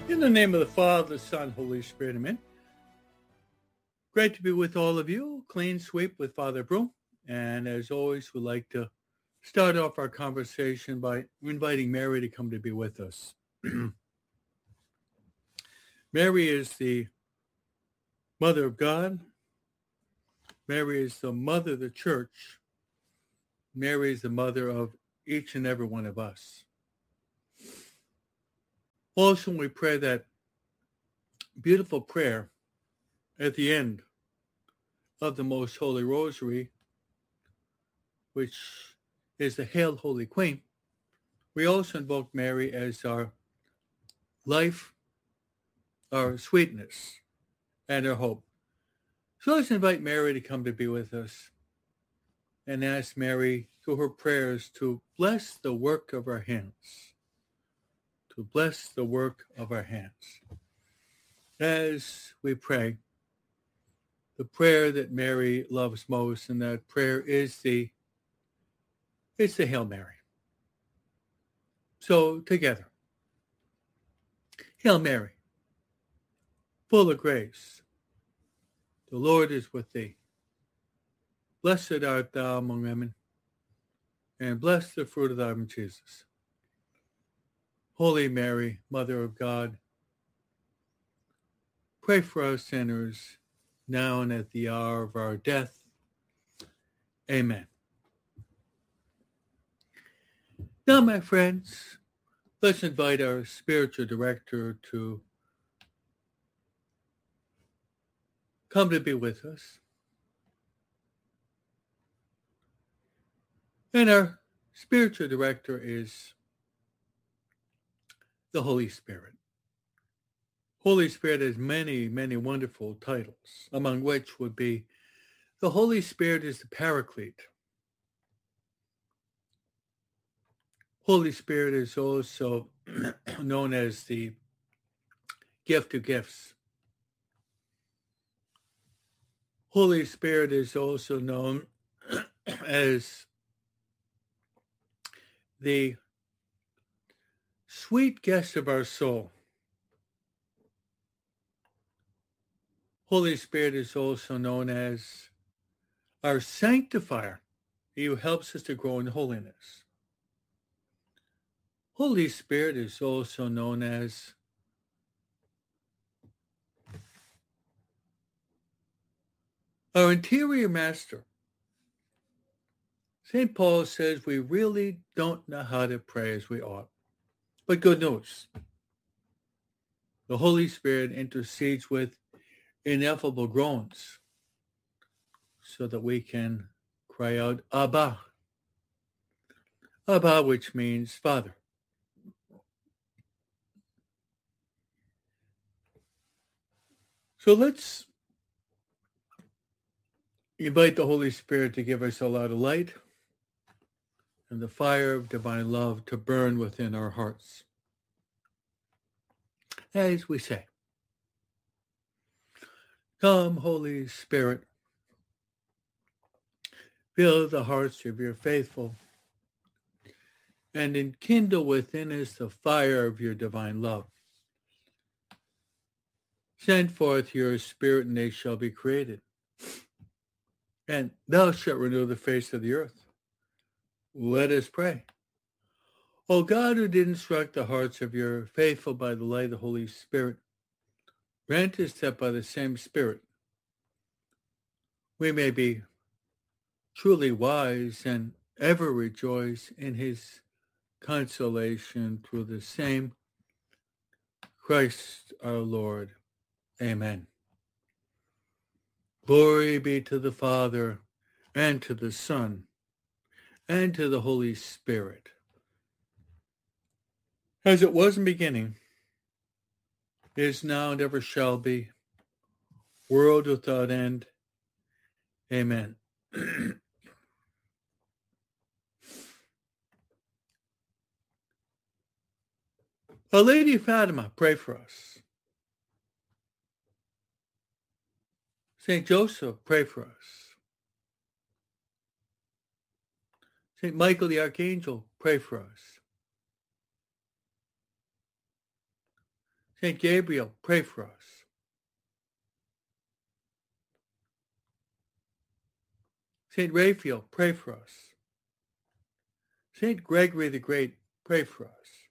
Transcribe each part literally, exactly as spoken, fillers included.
In the name of the Father, the Son, Holy Spirit, amen. Great to be with all of you. Clean sweep with Father Broom. And as always, we'd like to start off our conversation by inviting Mary to come to be with us. Mary is the Mother of God. Mary is the Mother of the Church. Mary is the Mother of each and every one of us. Also, we pray that beautiful prayer at the end of the Most Holy Rosary, which is the Hail, Holy Queen. We also invoke Mary as our life, our sweetness, and our hope. So let's invite Mary to come to be with us and ask Mary through her prayers to bless the work of our hands, to bless the work of our hands. As we pray, the prayer that Mary loves most, and that prayer is the, it's the Hail Mary. So together, Hail Mary, full of grace, the Lord is with thee. Blessed art thou among women, and blessed the fruit of thy womb, Jesus. Holy Mary, Mother of God, pray for us sinners, now and at the hour of our death. Amen. Now, my friends, let's invite our spiritual director to come to be with us. And our spiritual director is the Holy Spirit. Holy Spirit has many, many wonderful titles, among which would be the Holy Spirit is the Paraclete. Holy Spirit is also known as the gift of gifts. Holy Spirit is also known as the sweet guest of our soul. Holy Spirit is also known as our sanctifier. He who helps us to grow in holiness. Holy Spirit is also known as our interior master. Saint Paul says we really don't know how to pray as we ought. But good news. The Holy Spirit intercedes with ineffable groans so that we can cry out, Abba. Abba, which means Father. So let's invite the Holy Spirit to give us a lot of light and the fire of divine love to burn within our hearts. As we say, come, Holy Spirit, fill the hearts of your faithful and enkindle within us the fire of your divine love. Send forth your Spirit, and they shall be created. And thou shalt renew the face of the earth. Let us pray. O God, who did instruct the hearts of your faithful by the light of the Holy Spirit, grant us that by the same Spirit we may be truly wise and ever rejoice in his consolation through the same Christ our Lord. Amen. Glory be to the Father, and to the Son, and to the Holy Spirit, as it was in the beginning, is now, and ever shall be, world without end. Amen. Our Lady of Fatima, pray for us. Saint Joseph, pray for us. Saint Michael the Archangel, pray for us. Saint Gabriel, pray for us. Saint Raphael, pray for us. Saint Gregory the Great, pray for us.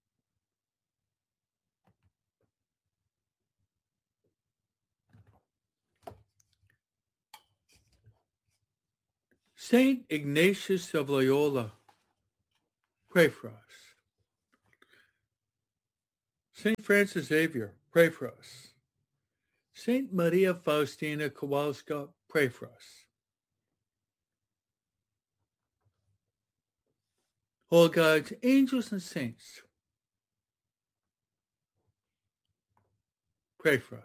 Saint Ignatius of Loyola, pray for us. Saint Francis Xavier, pray for us. Saint Maria Faustina Kowalska, pray for us. All God's angels and saints, pray for us.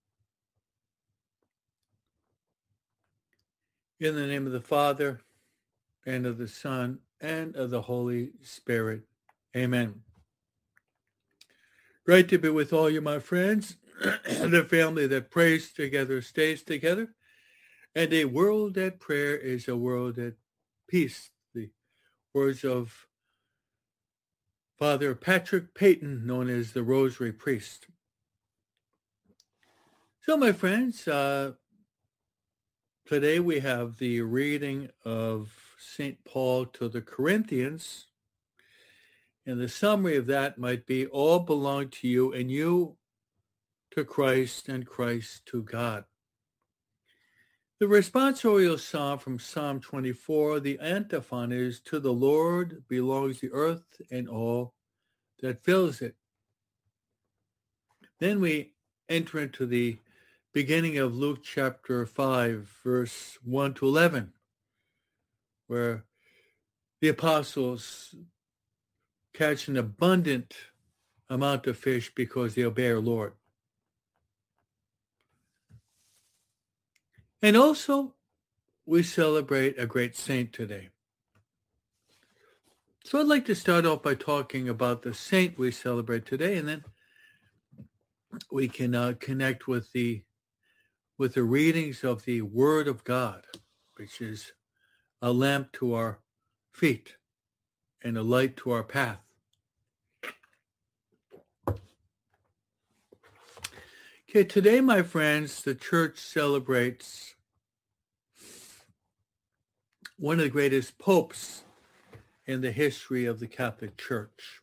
In the name of the Father, and of the Son, and of the Holy Spirit. Amen. Great to be with all you, my friends. The family that prays together stays together. And a world at prayer is a world at peace. The words of Father Patrick Peyton, known as the Rosary Priest. So, my friends, uh, today we have the reading of Saint Paul to the Corinthians. And the summary of that might be, all belong to you, and you to Christ, and Christ to God. The responsorial psalm from Psalm twenty-four, the antiphon is, to the Lord belongs the earth and all that fills it. Then we enter into the beginning of Luke chapter five, verse one to eleven, where the apostles catch an abundant amount of fish because they obey our Lord. And also, we celebrate a great saint today. So I'd like to start off by talking about the saint we celebrate today, and then we can uh, connect with the with the readings of the Word of God, which is a lamp to our feet and a light to our path. Okay, today, my friends, the church celebrates one of the greatest popes in the history of the Catholic Church.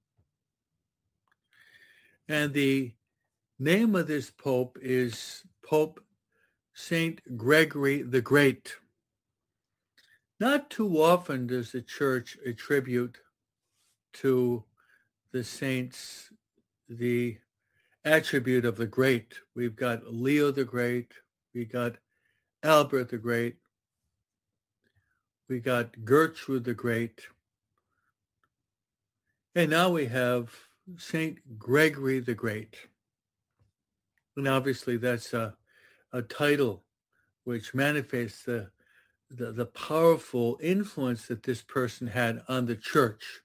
And the name of this pope is Pope Saint Gregory the Great. Not too often does the church attribute to the saints the attribute of the great. We've got Leo the Great, we got Albert the Great, we got Gertrude the Great, and now we have Saint Gregory the Great. And obviously that's a, a title which manifests the, the, the powerful influence that this person had on the church.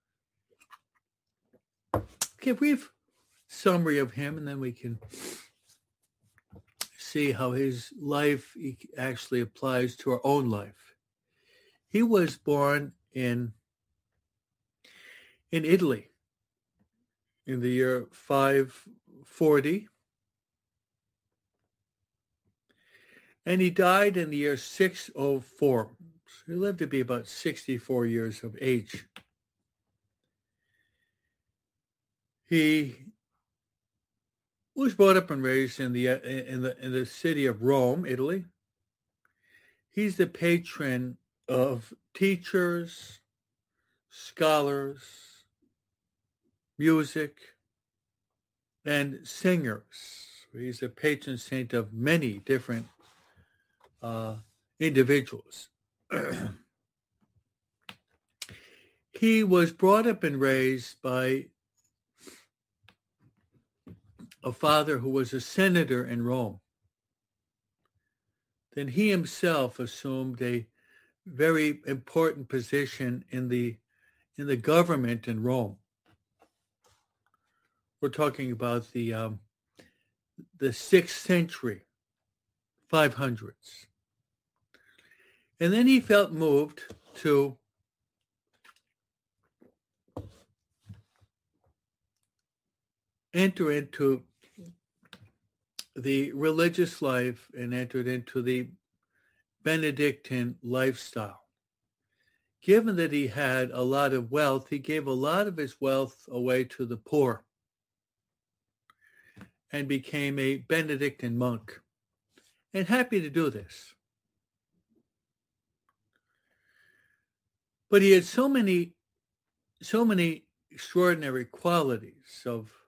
Okay, brief summary of him, and then we can see how his life actually applies to our own life. He was born in, in Italy in the year five forty, and he died in the year six oh four. So he lived to be about sixty-four years of age. He was brought up and raised in the in the in the city of Rome, Italy. He's the patron of teachers, scholars, music, and singers. He's a patron saint of many different uh, individuals. He was brought up and raised by a father who was a senator in Rome. Then he himself assumed a very important position in the in the government in Rome. We're talking about the um, the sixth century, five hundreds. And then he felt moved to enter into the religious life and entered into the Benedictine lifestyle. Given that he had a lot of wealth, he gave a lot of his wealth away to the poor and became a Benedictine monk, and happy to do this. But he had so many, so many extraordinary qualities of